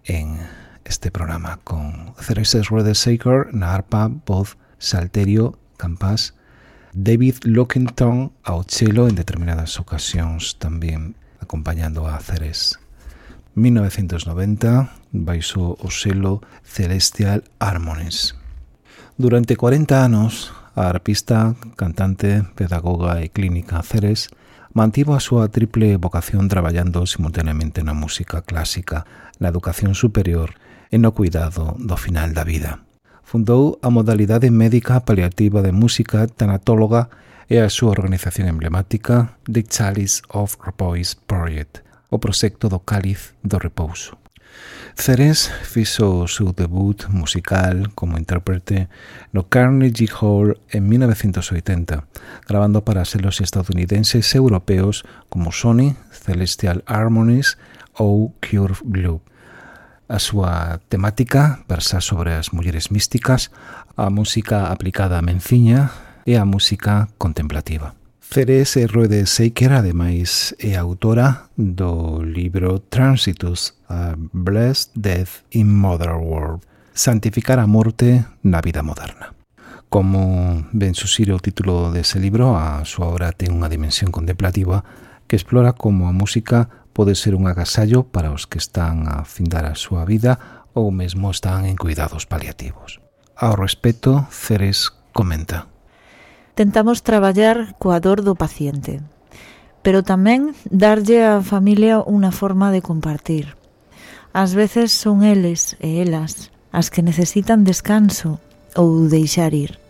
en este programa con Ceres Rodesaker na arpa, voz, salterio, campás, David Lockington ao cello en determinadas ocasións tamén acompañando a Ceres. 1990 baixo o selo Celestial Harmonies. Durante 40 anos, a arpista, cantante, pedagoga e clínica Ceres mantivo a súa triple vocación traballando simultaneamente na música clásica, na educación superior e no cuidado do final da vida. Fundou a modalidade médica paliativa de música tanatóloga e a súa organización emblemática The Chalice of Repose Project, o proxecto do cáliz do repouso. Ceres fixo o seu debut musical como intérprete no Carnegie Hall en 1980, grabando para selos estadounidenses e europeos como Sony, Celestial Harmonies ou Curve Glue. A súa temática versa sobre as mulleres místicas, a música aplicada á menciña e a música contemplativa. Ceres Rodesaker, ademais, é autora do libro Transitus, a Blessed Death in Modern World, Santificar a morte na vida moderna. Como ben suxire o título dese libro, a súa obra ten unha dimensión contemplativa que explora como a música pode ser un agasallo para os que están a findar a súa vida ou mesmo están en cuidados paliativos. Ao respecto, Ceres comenta: Tentamos traballar coa dor do paciente, pero tamén darlle á familia unha forma de compartir. Ás veces son eles e elas as que necesitan descanso ou deixar ir.